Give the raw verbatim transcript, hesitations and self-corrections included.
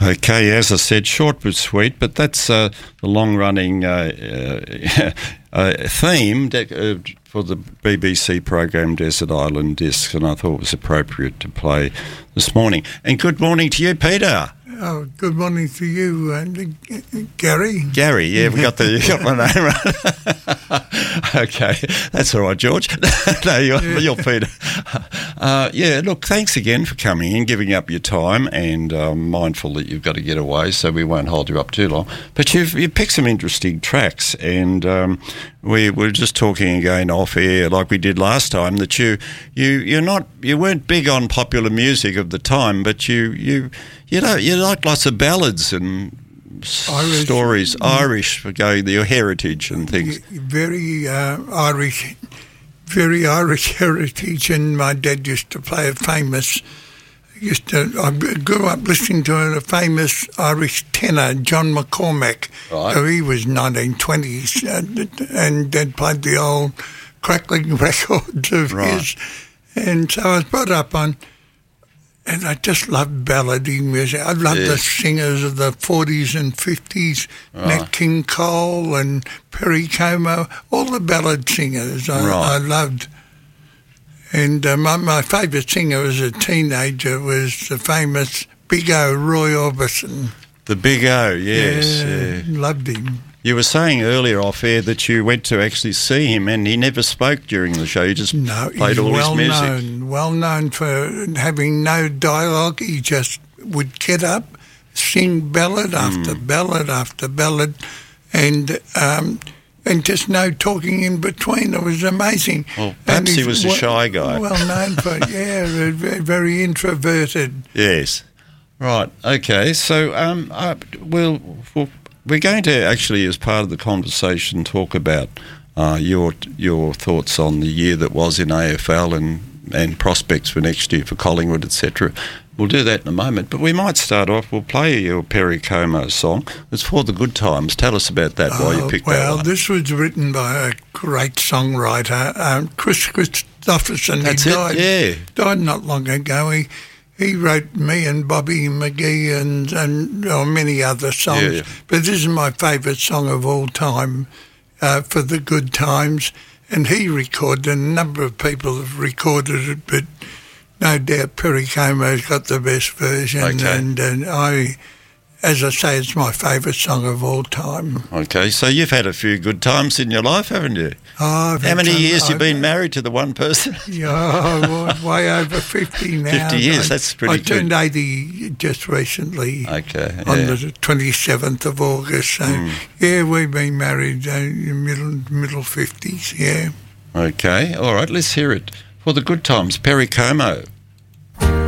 Okay, as I said, short but sweet, but that's uh, the long-running uh, uh, uh, theme de- uh, for the B B C program Desert Island Discs, and I thought it was appropriate to play this morning. And good morning to you, Peter. Oh, good morning to you, and uh, Gary. Gary, yeah, we got the you got my name right. Okay, that's all right, George. No, you're, yeah. you're Peter. Uh, yeah, look, thanks again for coming and giving up your time, and I'm mindful that you've got to get away, so we won't hold you up too long. But you've you picked some interesting tracks, and um, we were just talking again off air, like we did last time, that you you you're not you weren't big on popular music of the time, but you you you know you like lots of ballads and Irish, stories, Irish for going your heritage and things. Very uh, Irish, very Irish heritage, and my dad used to play a famous. Used to. I grew up listening to a famous Irish tenor, John McCormack. Right. So he was nineteen twenties, and Dad played the old crackling records of right. his, and so I was brought up on. And I just love ballady music. I love yes. the singers of the forties and fifties, right. Nat King Cole and Perry Como, all the ballad singers I, right. I loved. And uh, my, my favourite singer as a teenager was the famous Big O, Roy Orbison. The Big O, yes. Yeah, yeah. Loved him. You were saying earlier off air that you went to actually see him and he never spoke during the show. He just no, played all well his music. Known, well known for having no dialogue. He just would get up, sing ballad after mm. ballad after ballad, and um, and just no talking in between. It was amazing. Well, perhaps he was a well, shy guy. Well known for, yeah, very, very introverted. Yes. Right, okay. So um, I, we'll... we'll We're going to actually, as part of the conversation, talk about uh, your your thoughts on the year that was in A F L and, and prospects for next year for Collingwood, et cetera. We'll do that in a moment, but we might start off. We'll play your Perry Como song. It's For the Good Times. Tell us about that. Why you picked uh, well, that one. This was written by a great songwriter, um, Chris Christopherson. That's he it. Died, Yeah, died not long ago. He He wrote me and Bobby McGee and, and oh, many other songs. Yeah, yeah. But this is my favourite song of all time, uh, For the Good Times. And he recorded, a number of people have recorded it, but no doubt Perry Como's got the best version. Okay. And, and I, as I say, it's my favourite song of all time. Okay, so you've had a few good times in your life, haven't you? Oh, I've How many some, years have you I've, been married to the one person? Yeah, way over fifty now. fifty years, I, that's pretty I good. I turned eighty just recently. Okay, yeah. On the twenty-seventh of August. So, mm. yeah, we've been married uh, in middle middle fifties, yeah. Okay, all right, let's hear it. For the Good Times, Perry Como.